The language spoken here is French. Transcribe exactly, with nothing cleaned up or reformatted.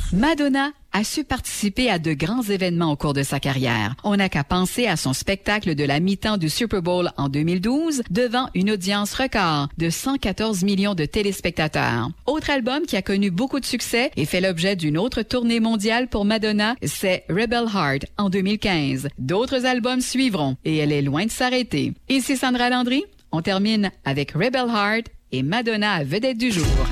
Madonna a su participer à de grands événements au cours de sa carrière. On n'a qu'à penser à son spectacle de la mi-temps du Super Bowl en deux mille douze devant une audience record de cent quatorze millions de téléspectateurs. Autre album qui a connu beaucoup de succès et fait l'objet d'une autre tournée mondiale pour Madonna, c'est Rebel Heart en deux mille quinze. D'autres albums suivront et elle est loin de s'arrêter. Ici Sandra Landry, on termine avec Rebel Heart et Madonna à vedette du jour.